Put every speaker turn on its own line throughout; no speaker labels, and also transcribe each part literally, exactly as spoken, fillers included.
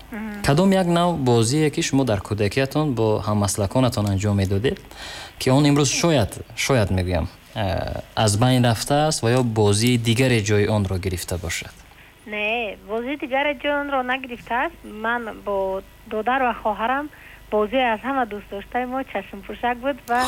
کدام یک نوع بازیه که شما در کودکیتون با هم‌مسلکانتون انجام میدادید که اون امروز شاید شاید میگم از بین رفته است و یا بازی دیگری جای آن را گرفته باشد؟
نه، بازی دیگری جای آن را نگرفته است. من با دادر و خواهرم بازی از همه دوست داشته ما چشم پوشک بود و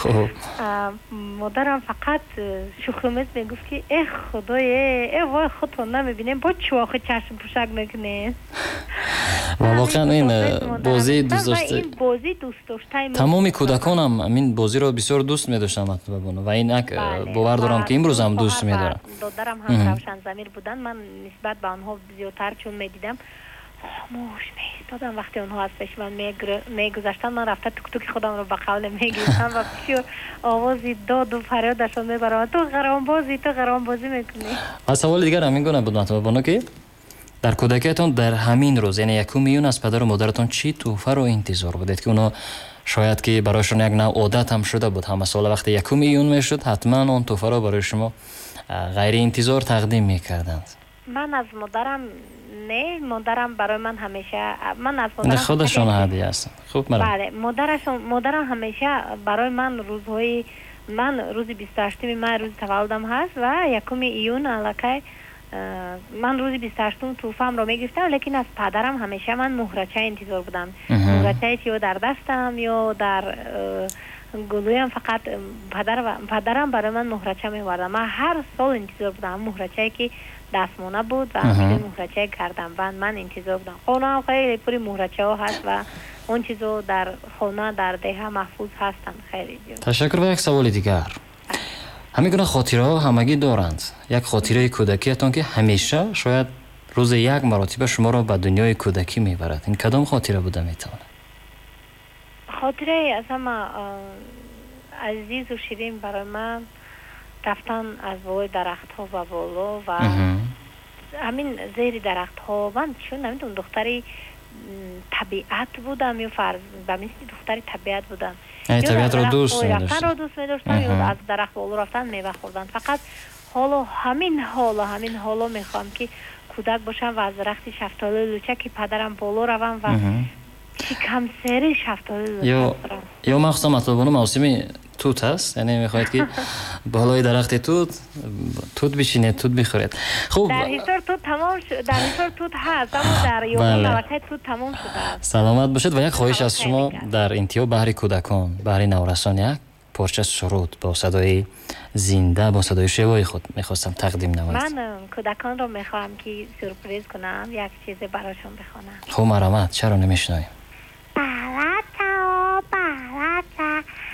مادرم فقط شوخی‌آمیز میگفت که ای خدای ای وای خودتون نمیبینیم با چی واقع چشم پوشک میکنین.
و واقعا این بازی دوست داشته
این بازی دوست داشته
تمام کودکانم این بازی رو بسیار دوست می‌داشتن مطلب و این اک باور دارم که امروز هم دوست می‌دارم.
دادرم هم روشن ضمیر بودن. من نسبت به آنها زیادتر چون می‌دیدم خاموش می‌ایستادم وقتی اونها از پیش من میگذشتن. من رفته توک توک خودم رو به قول میگیرم و بسیار آوازی داد و فریادشون میبرم تو غرام بازی تو غرام بازی میکنی.
و سوال دیگر همین گونه بود مطلب بانو که در کودکیتون در همین روز یعنی یکم میون از پدر و مادرتون چی تحفه رو انتظار بودید که اونا شاید که برایشون یک نوع عادت هم شده بود همه سال وقتی یکم میون میشد حتما اون تحفه رو برای شما غیر انتظار تقدیم میکردند؟
من از مادرم نه، مادرم برای من همیشه من از مادرم
خودشون هدیه است. خوب مرا
بله مادرشون مادرم همیشه برای من روزهای من روز بیست و هشتم ماه روز تولدم هست و یکم ایون الکی من روز بیست و هشتم توفم رو میگرفتم لیکن از پدرم همیشه من مهرچه انتظار بودم. مهرچه یا در دستم یا در گلویم فقط پدر و پدرم برای من مهرچه می‌آورد. من هر سال انتظار بودم مهرچه‌ای که دستمونه بود و همیشه مهرچه کردم و من انتظار بودم. خونه هم خیلی پوری مهرچه ها هست و اون چیزو در خونه در دهه محفوظ هستن. خیلی زیاد.
تشکر. و یک سوال دیگر همین گونه خاطره ها همگی دارند. یک خاطره کودکیتون که همیشه شاید روز یک مرتبه شما را به دنیای کودکی میبرد این کدام خاطره بوده میتونه؟
خاطره از همه عزیز و شیرین برای من رفتن از بالای درخت ها و بالا و همین زیر درخت ها. من چون نمیدونم دختری طبیعت بودم یا فرض به مثل دختری طبیعت بودم.
ای طبیعت رو دوست
می‌داشتم رو دوست می‌داشتم یا از درخت بالا رفتن میوه خوردن. فقط حالا همین حالا همین حالا میخوام که کودک باشم و از درخت شفتالو لوچه که پدرم بالا روم و چی کم سری شفتالو لوچه
یا یا مخصوصا مطلبانو موسمی توت هست یعنی میخواید که بالای درخت توت توت بشینید توت بخورید. خوب
در هیچور توت تمام شد در هیچور توت هست اما در یوم ملکه توت تمام شده.
سلامت باشید و یک خواهش از شما در انتها بهر کودکان بهر نورسان یک پارچه سرود با صدای زنده با صدای شیوای خود میخواستم تقدیم نمایید.
من کودکان رو میخوام که سورپرایز کنم یک چیز براشون بخونم.
خب مرحمت چرا نمیشنویم؟
Barata, barata,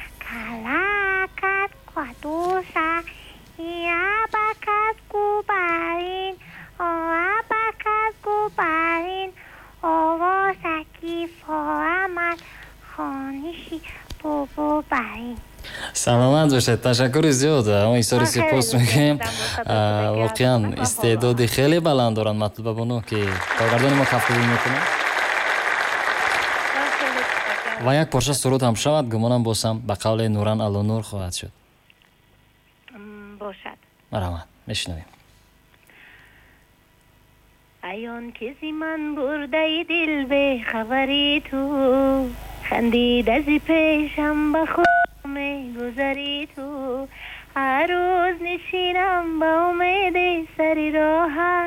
calacat, quadusa, e abacas cubarin, o abacas cubarin, o vos aqui foamat, خانشی بابا باین.
سلامت باشید. تشکر زیاد. ما ایساری سپاس میگیم. واقعا استعداد خیلی بلند دارن مطلب بانو که کارگردان ما کفگویی میکنن و یک پارچه سرود هم شود گمانم باسم به قول نوران الانور خواهد شد.
باشد.
مرحمت میشنویم.
ایان کسی من برده دل به خبری تو خندید از پیشم به خود میگذری تو هر روز نشینم با امید سری راه